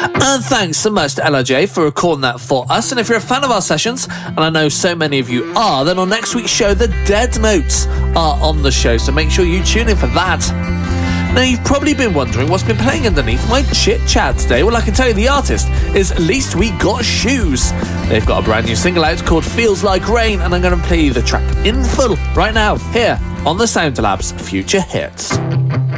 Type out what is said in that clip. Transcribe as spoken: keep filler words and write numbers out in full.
And thanks so much to L R J for recording that for us. And if you're a fan of our sessions, and I know so many of you are, then on next week's show, the Dead Notes are on the show, so make sure you tune in for that. Now, you've probably been wondering what's been playing underneath my chit-chat today. Well, I can tell you the artist is At Least We Got Shoes. They've got a brand new single out called Feels Like Rain, and I'm going to play you the track in full right now, here on the Sound Labs Future Hits.